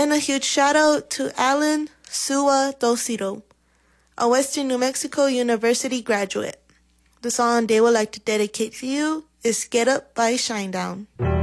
And a huge shout out to Alan Sua Dosito, a Western New Mexico University graduate. The song they would like to dedicate to you is Get Up by Shinedown.